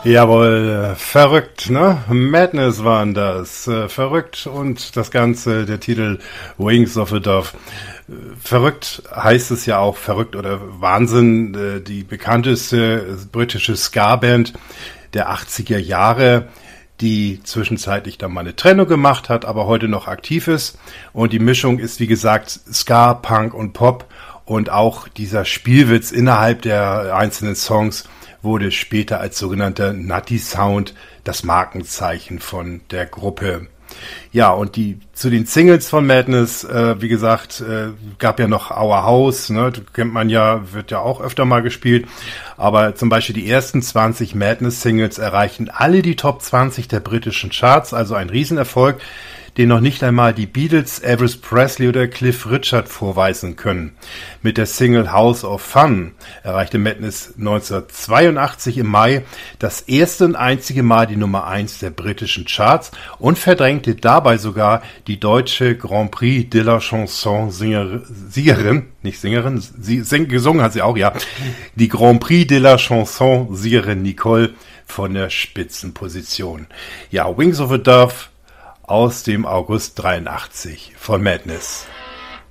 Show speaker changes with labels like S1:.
S1: Jawohl, verrückt, ne? Madness waren das. Verrückt und das Ganze, der Titel Wings of a Dove. Verrückt heißt es ja auch, verrückt oder Wahnsinn, die bekannteste britische Ska-Band der 80er Jahre, die zwischenzeitlich dann mal eine Trennung gemacht hat, aber heute noch aktiv ist. Und die Mischung ist, wie gesagt, Ska, Punk und Pop. Und auch dieser Spielwitz innerhalb der einzelnen Songs wurde später als sogenannter Nutty Sound das Markenzeichen von der Gruppe. Ja, und zu den Singles von Madness, wie gesagt, gab ja noch Our House, ne, kennt man ja, wird ja auch öfter mal gespielt, aber zum Beispiel die ersten 20 Madness-Singles erreichen alle die Top 20 der britischen Charts, also ein Riesenerfolg, den noch nicht einmal die Beatles, Elvis Presley oder Cliff Richard vorweisen können. Mit der Single House of Fun erreichte Madness 1982 im Mai das erste und einzige Mal die Nummer 1 der britischen Charts und verdrängte dabei sogar die deutsche Grand Prix de la Chanson Siegerin, nicht Sängerin, gesungen hat sie auch, ja, die Grand Prix de la Chanson Siegerin Nicole von der Spitzenposition. Ja, Wings of a Dove aus dem August 83 von Madness.